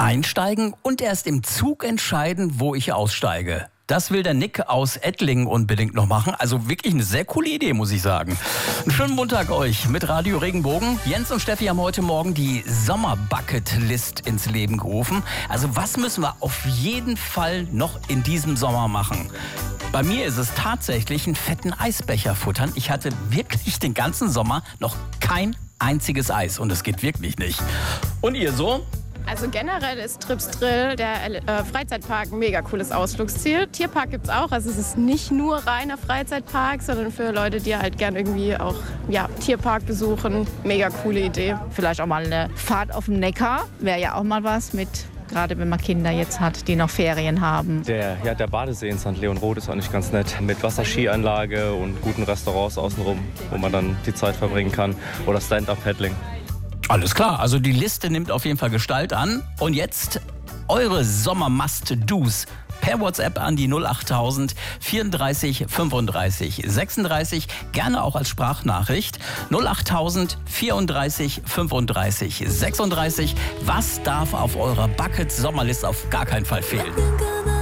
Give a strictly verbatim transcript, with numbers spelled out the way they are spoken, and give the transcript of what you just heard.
Einsteigen und erst im Zug entscheiden, wo ich aussteige. Das will der Nick aus Ettlingen unbedingt noch machen. Also wirklich eine sehr coole Idee, muss ich sagen. Einen schönen Montag euch mit Radio Regenbogen. Jens und Steffi haben heute Morgen die Sommer-Bucket-List ins Leben gerufen. Also was müssen wir auf jeden Fall noch in diesem Sommer machen? Bei mir ist es tatsächlich einen fetten Eisbecher futtern. Ich hatte wirklich den ganzen Sommer noch kein einziges Eis und es geht wirklich nicht. Und ihr so? Also generell ist Tripsdrill, der äh, Freizeitpark, ein mega cooles Ausflugsziel. Tierpark gibt's auch, also es ist nicht nur reiner Freizeitpark, sondern für Leute, die halt gern irgendwie auch ja, Tierpark besuchen. Mega coole Idee. Vielleicht auch mal eine Fahrt auf dem Neckar, wäre ja auch mal was mit, gerade wenn man Kinder jetzt hat, die noch Ferien haben. Der, ja, der Badesee in Sankt Leonrod ist eigentlich ganz nett. Mit Wasserskianlage und guten Restaurants außenrum, wo man dann die Zeit verbringen kann. Oder Stand-Up-Paddling. Alles klar, also die Liste nimmt auf jeden Fall Gestalt an. Und jetzt eure Sommer-Must-Dos per WhatsApp an die null achttausend vierunddreißig fünfunddreißig sechsunddreißig. Gerne auch als Sprachnachricht. null achttausend vierunddreißig fünfunddreißig sechsunddreißig. Was darf auf eurer Bucket-Sommerliste auf gar keinen Fall fehlen?